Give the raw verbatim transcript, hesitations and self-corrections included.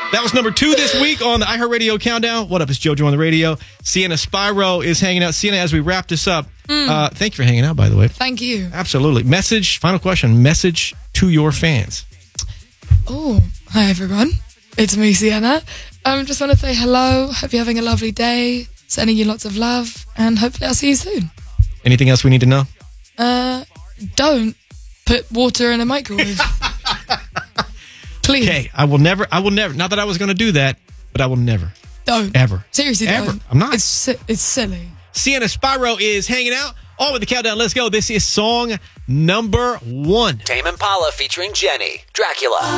That was number two this week on the iHeartRadio Countdown. What up? It's JoJo on the radio. Sienna Spyro is hanging out. Sienna, as we wrap this up, mm. uh, thank you for hanging out, by the way. Thank you. Absolutely. Message, final question, message to your fans. Oh, hi, everyone. It's me, Sienna. I um, just want to say hello. Hope you're having a lovely day. Sending you lots of love. And hopefully I'll see you soon. Anything else we need to know? Uh, don't put water in a microwave. Please. Okay, I will never, I will never, not that I was going to do that, but I will never. Don't. Ever. Seriously, Ever. don't. I'm not. It's, si- it's silly. Sienna Spyro is hanging out. On with the countdown. Let's go. This is song number one. Tame Impala featuring Jenny, Dracula.